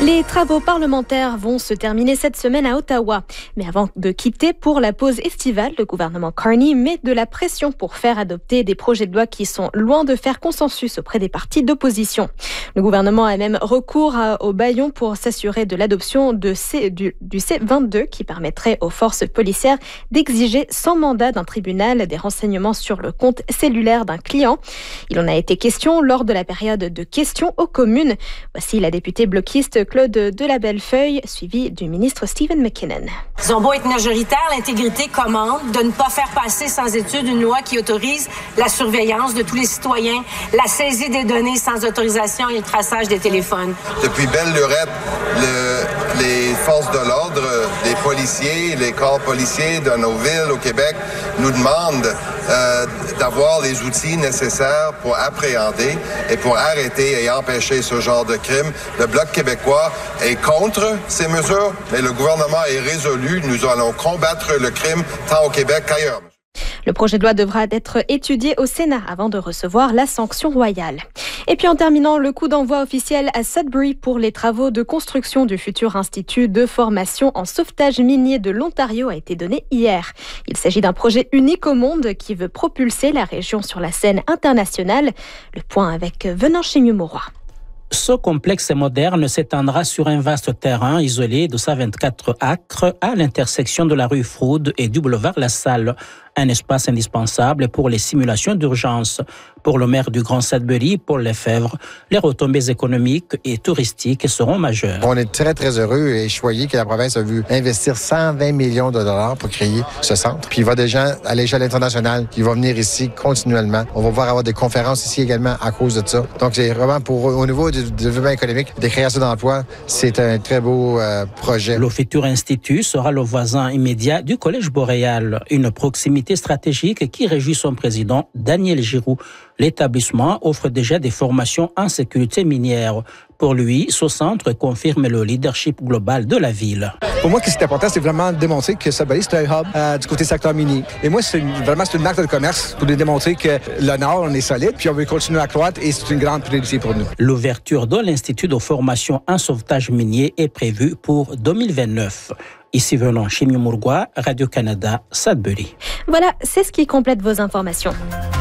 Les travaux parlementaires vont se terminer cette semaine à Ottawa. Mais avant de quitter pour la pause estivale, le gouvernement Carney met de la pression pour faire adopter des projets de loi qui sont loin de faire consensus auprès des partis d'opposition. Le gouvernement a même recours au bâillon pour s'assurer de l'adoption du C-22 qui permettrait aux forces policières d'exiger sans mandat d'un tribunal des renseignements sur le compte cellulaire d'un client. Il en a été question lors de la période de questions aux communes. Voici la députée bloquiste Claude Delabellefeuille, suivi du ministre Stephen McKinnon. Ils ont beau être majoritaires, l'intégrité commande de ne pas faire passer sans étude une loi qui autorise la surveillance de tous les citoyens, la saisie des données sans autorisation et le traçage des téléphones. Depuis belle lurette, les forces de l'ordre, les policiers, les corps policiers de nos villes au Québec nous demandent d'avoir les outils nécessaires pour appréhender et pour arrêter et empêcher ce genre de crime. Le Bloc québécois est contre ces mesures, mais le gouvernement est résolu. Nous allons combattre le crime tant au Québec qu'ailleurs. Le projet de loi devra être étudié au Sénat avant de recevoir la sanction royale. Et puis en terminant, le coup d'envoi officiel à Sudbury pour les travaux de construction du futur institut de formation en sauvetage minier de l'Ontario a été donné hier. Il s'agit d'un projet unique au monde qui veut propulser la région sur la scène internationale. Le point avec Venant Chimio-Mauroy. Ce complexe moderne s'étendra sur un vaste terrain isolé de 124 acres à l'intersection de la rue Froude et du boulevard La Salle. Un espace indispensable pour les simulations d'urgence. Pour le maire du Grand Sudbury, Paul Lefebvre, les retombées économiques et touristiques seront majeures. On est très, très heureux et choyés que la province a vu investir 120 millions de dollars pour créer ce centre. Puis il va des gens à l'échelle internationale qui vont venir ici continuellement. On va voir avoir des conférences ici également à cause de ça. Donc c'est vraiment au niveau du développement économique, des créations d'emplois, c'est un très beau projet. Le futur institut sera le voisin immédiat du Collège Boréal, une proximité stratégique qui réjouit son président Daniel Giroux. L'établissement offre déjà des formations en sécurité minière. Pour lui, ce centre confirme le leadership global de la ville. Pour moi, ce qui est important, c'est vraiment de démontrer que Sudbury, c'est un hub du côté secteur minier. Et moi, c'est une acte de commerce pour démontrer que le Nord, on est solide, puis on veut continuer à croître et c'est une grande priorité pour nous. L'ouverture de l'Institut de formation en sauvetage minier est prévue pour 2029. Ici venant Chimio-Mauroy, Radio-Canada, Sudbury. Voilà, c'est ce qui complète vos informations.